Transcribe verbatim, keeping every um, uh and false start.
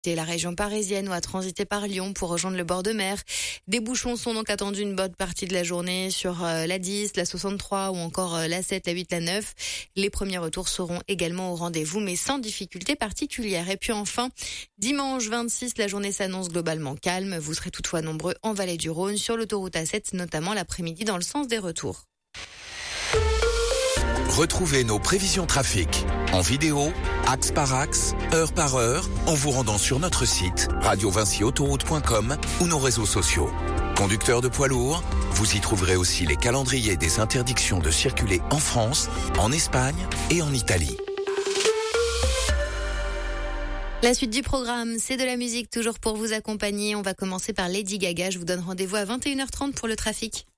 quitter la région parisienne ou à transiter par Lyon pour rejoindre le bord de mer. Des bouchons sont donc attendus une bonne partie de la journée sur la dix, la soixante-trois ou encore la sept, la huit, la neuf. Les premiers retours seront également au rendez-vous, mais sans difficulté particulière. Et puis enfin, dimanche vingt-six, la journée s'annonce globalement calme. Vous serez toutefois nombreux en vallée du Rhône, sur l'autoroute A sept, notamment l'après-midi dans le sens des retours. Retrouvez nos prévisions trafic en vidéo, axe par axe, heure par heure, en vous rendant sur notre site radio vinci autoroute point com ou nos réseaux sociaux. Conducteurs de poids lourds, vous y trouverez aussi les calendriers des interdictions de circuler en France, en Espagne et en Italie. La suite du programme, c'est de la musique toujours pour vous accompagner. On va commencer par Lady Gaga. Je vous donne rendez-vous à vingt et une heures trente pour le trafic.